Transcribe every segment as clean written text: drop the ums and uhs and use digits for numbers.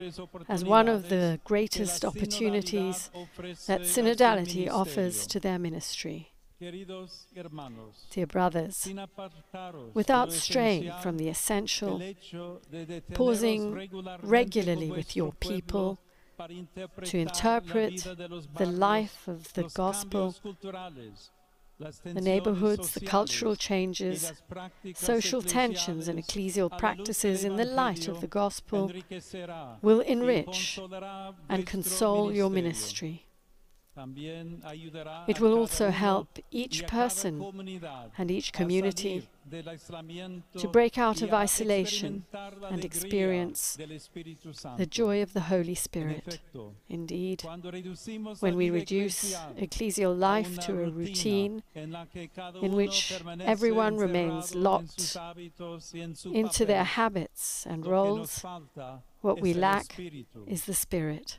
as one of the greatest opportunities that synodality offers to their ministry. Dear brothers, without straying from the essential, pausing regularly with your people to interpret the life of the gospel, the neighborhoods, the cultural changes, social tensions, and ecclesial practices in the light of the gospel will enrich and console your ministry. It will also help each person and each community to break out of isolation and experience the joy of the Holy Spirit. Indeed, when we reduce ecclesial life to a routine in which everyone remains locked into their habits and roles, what we lack is the Spirit.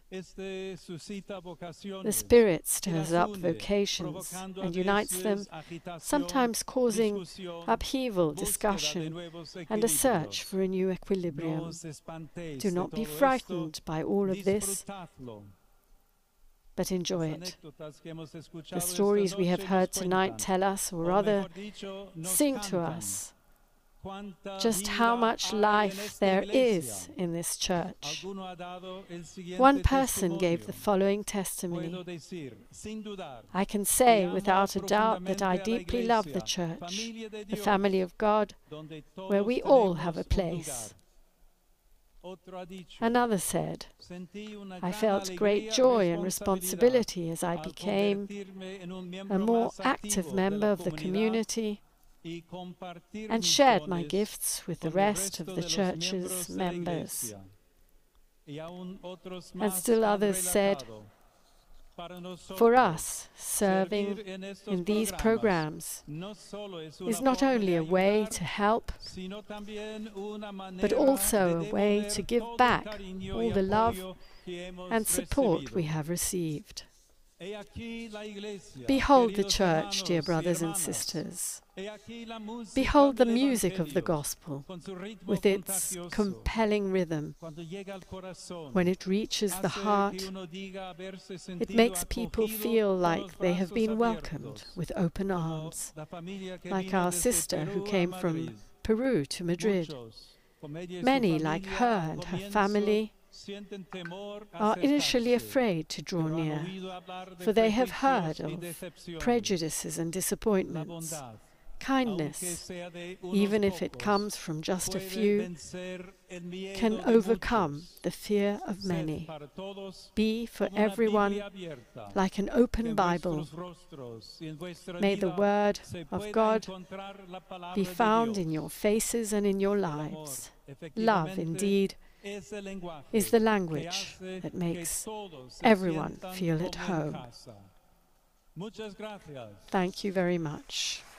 The Spirit stirs up vocations and unites them, sometimes causing upheaval, discussion, and a search for a new equilibrium. Do not be frightened by all of this, but enjoy it. The stories we have heard tonight tell us, or rather sing to us, just how much life there is in this church. One person gave the following testimony: I can say without a doubt that I deeply love the church, the family of God, where we all have a place. Another said, I felt great joy and responsibility as I became a more active member of the community and shared my gifts with the rest of the church's members. And still others said, for us, serving in these programs is not only a way to help, but also a way to give back all the love and support we have received. Behold the church, dear brothers and sisters. Behold the music of the gospel, with its compelling rhythm. When it reaches the heart, it makes people feel like they have been welcomed with open arms, like our sister who came from Peru to Madrid. Many, like her and her family, are initially afraid to draw near, for they have heard of prejudices and disappointments. Kindness, even if it comes from just a few, can overcome the fear of many. Be for everyone like an open Bible. May the Word of God be found in your faces and in your lives. Love, indeed, is the language that makes everyone feel at home. Thank you very much.